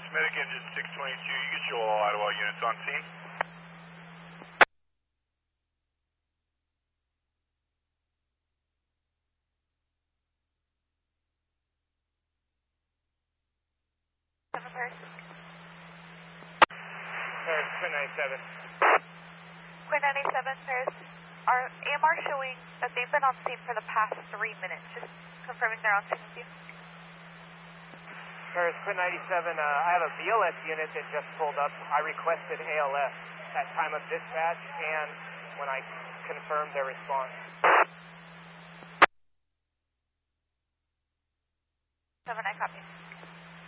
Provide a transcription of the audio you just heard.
Smith Engine 622, you get your all Ottawa units on scene. Paris. Paris, Quinn 97. Quinn 97, Paris. Our AMR showing that they've been on scene for the past 3 minutes. Just confirming they're on scene with you. Paris, Quinn 97, I have a BLS unit that just pulled up. I requested ALS at time of dispatch and when I confirmed their response. 7, I copy.